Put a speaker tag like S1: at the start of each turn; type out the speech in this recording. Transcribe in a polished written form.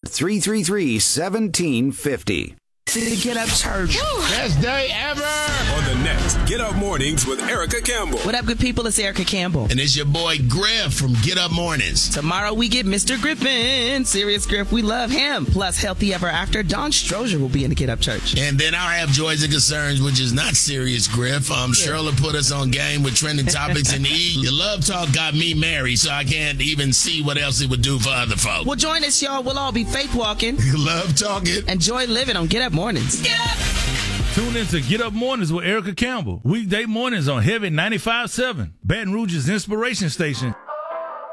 S1: 888-333-1750.
S2: The Get Up Church.
S3: Best day ever.
S4: On the next Get Up Mornings with Erica Campbell.
S2: What up, good people? It's Erica Campbell.
S3: And it's your boy Griff from Get Up Mornings.
S2: Tomorrow we get Mr. Griffin. Serious Griff, we love him. Plus, Healthy Ever After, Don Strozier will be in the Get Up Church.
S3: And then I'll have Joys and Concerns, which is not Serious Griff. Shirley put us on game with trending topics. And your love talk got me married, so I can't even see what else it would do for other folks.
S2: Well, join us, y'all. We'll all be faith walking.
S3: Love talking.
S2: And joy living on Get Up Mornings. Get up!
S5: Tune in to Get Up Mornings with Erica Campbell. Weekday mornings on Heavy 95.7, Baton Rouge's inspiration station.